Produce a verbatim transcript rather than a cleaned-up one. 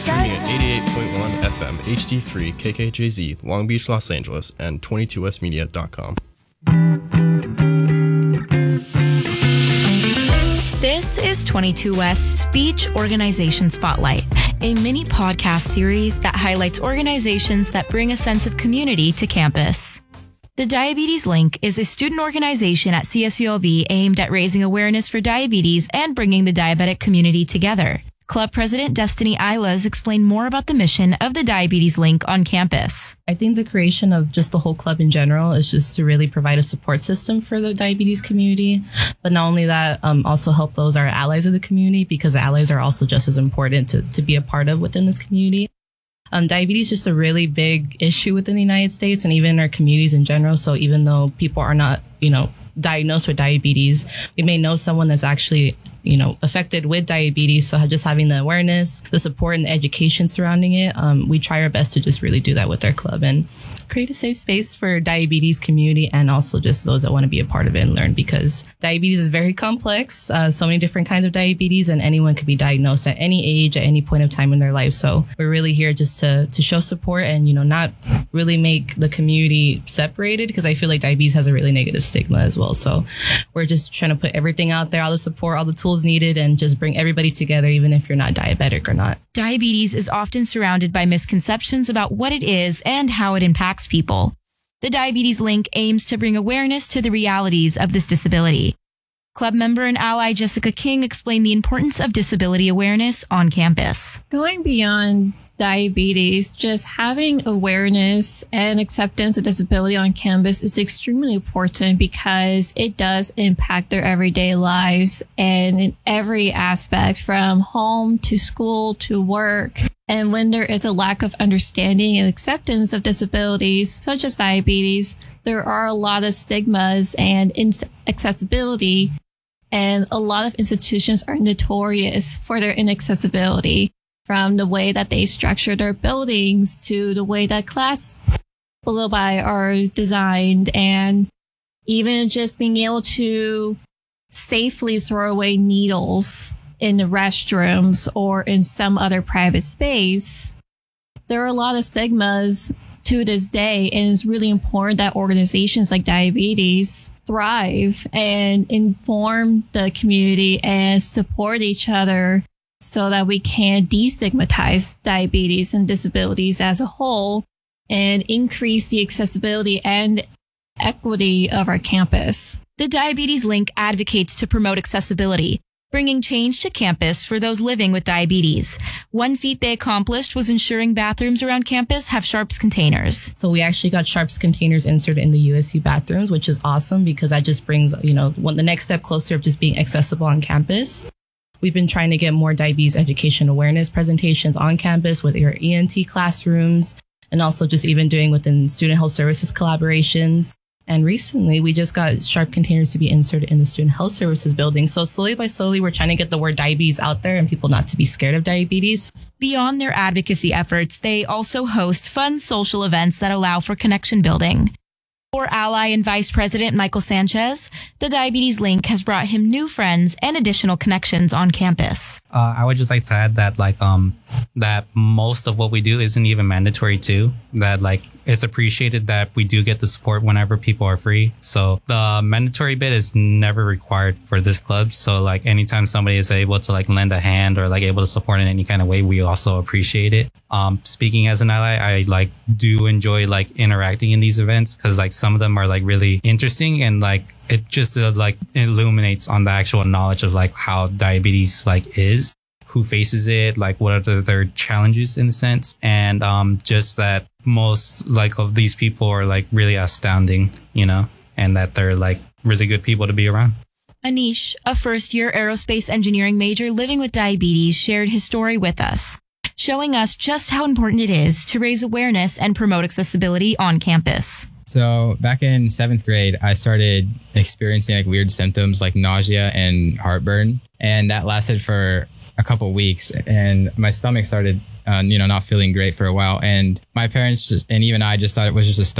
Streaming at eighty-eight point one F M, H D three, K K J Z, Long Beach, Los Angeles, and twenty-two west media dot com. This is twenty-two West's Beach Organization Spotlight, a mini podcast series that highlights organizations that bring a sense of community to campus. The Diabetes Link is a student organization at C S U L V aimed at raising awareness for diabetes and bringing the diabetic community together. Club President Destiny Ilas explained more about the mission of the Diabetes Link on campus. I think the creation of just the whole club in general is just to really provide a support system for the diabetes community. But not only that, um, also help those our allies of the community, because allies are also just as important to, to be a part of within this community. Um, diabetes is just a really big issue within the United States and even in our communities in general. So even though people are not, you know, diagnosed with diabetes, we may know someone that's actually, you know, affected with diabetes. So just having the awareness, the support, and the education surrounding it, um, we try our best to just really do that with our club and create a safe space for diabetes community and also just those that want to be a part of it and learn, because diabetes is very complex. Uh, so many different kinds of diabetes, and anyone could be diagnosed at any age, at any point of time in their life. So we're really here just to to show support and, you know, not really make the community separated, because I feel like diabetes has a really negative stigma as well. So we're just trying to put everything out there, all the support, all the tools needed, and just bring everybody together, even if you're not diabetic or not. Diabetes is often surrounded by misconceptions about what it is and how it impacts people. The Diabetes Link aims to bring awareness to the realities of this disability. Club member and ally Jessica King explained the importance of disability awareness on campus. Going beyond diabetes, just having awareness and acceptance of disability on campus is extremely important because it does impact their everyday lives and in every aspect, from home to school to work. And when there is a lack of understanding and acceptance of disabilities, such as diabetes, there are a lot of stigmas and inaccessibility, and a lot of institutions are notorious for their inaccessibility. From the way that they structure their buildings to the way that class syllabi are designed, and even just being able to safely throw away needles in the restrooms or in some other private space. There are a lot of stigmas to this day, and it's really important that organizations like Diabetes thrive and inform the community and support each other, so that we can destigmatize diabetes and disabilities as a whole and increase the accessibility and equity of our campus. The Diabetes Link advocates to promote accessibility, bringing change to campus for those living with diabetes. One feat they accomplished was ensuring bathrooms around campus have Sharps containers. So we actually got Sharps containers inserted in the U S U bathrooms, which is awesome because that just brings, you know, one, the next step closer of just being accessible on campus. We've been trying to get more diabetes education awareness presentations on campus with your E N T classrooms, and also just even doing within student health services collaborations. And recently, we just got Sharp containers to be inserted in the student health services building. So slowly by slowly, we're trying to get the word diabetes out there and people not to be scared of diabetes. Beyond their advocacy efforts, they also host fun social events that allow for connection building. For ally and Vice President Michael Sanchez, the Diabetes Link has brought him new friends and additional connections on campus. Uh, I would just like to add that, like, um, that most of what we do isn't even mandatory too. That, like, it's appreciated that we do get the support whenever people are free. So the mandatory bit is never required for this club. So, like, anytime somebody is able to, like, lend a hand or, like, able to support in any kind of way, we also appreciate it. Um, speaking as an ally, I, like, do enjoy, like, interacting in these events because, like, some of them are, like, really interesting, and, like, it just uh, like illuminates on the actual knowledge of, like, how diabetes, like, is, who faces it, like, what are the, their challenges in a sense, and um just that most, like, of these people are, like, really astounding, you know, and that they're, like, really good people to be around. Anish, a first-year aerospace engineering major living with diabetes, shared his story with us, showing us just how important it is to raise awareness and promote accessibility on campus. So back in seventh grade, I started experiencing, like, weird symptoms like nausea and heartburn. And that lasted for a couple weeks. And my stomach started, uh, you know, not feeling great for a while. And my parents just, and even I just thought it was just a stomach